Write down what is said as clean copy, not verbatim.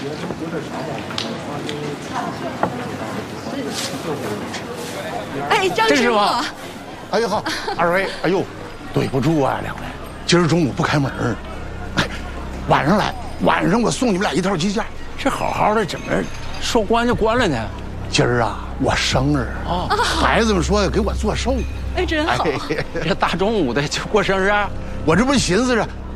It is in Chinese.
哎，张师傅。 哎呦好，二位，哎呦，对不住啊，两位，今儿中午不开门，哎，晚上来，晚上我送你们俩一套鸡架。 这好好的怎么说关就关了呢？ 今儿啊，我生日啊，孩子们说要给我做寿。 哎，真好。 这大中午的就过生日啊？ 我这不寻思着